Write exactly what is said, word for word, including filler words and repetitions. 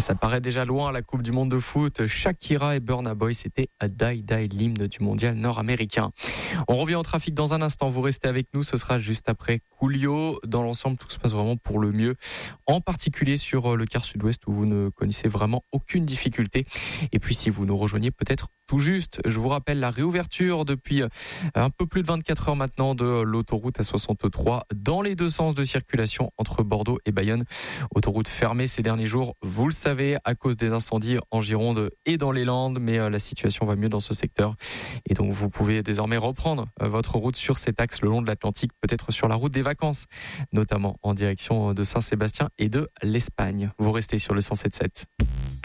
Ça paraît déjà loin à la Coupe du Monde de foot. Shakira et Burna Boy, c'était a Die Die, l'hymne du mondial nord-américain. On revient au trafic dans un instant. Vous restez avec nous. Ce sera juste après Coolio. Dans l'ensemble, tout se passe vraiment pour le mieux. En particulier sur le quart sud-ouest où vous ne connaissez vraiment aucune difficulté. Et puis, si vous nous rejoignez peut-être tout juste, je vous rappelle la réouverture depuis un peu plus de vingt-quatre heures maintenant de l'autoroute A soixante-trois dans les deux sens de circulation entre Bordeaux et Bayonne. Autoroute fermée ces derniers jours, vous le savez, à cause des incendies en Gironde et dans les Landes, mais la situation va mieux dans ce secteur. Et donc vous pouvez désormais reprendre votre route sur cet axe le long de l'Atlantique, peut-être sur la route des vacances, notamment en direction de Saint-Sébastien et de l'Espagne. Vous restez sur le cent sept virgule sept.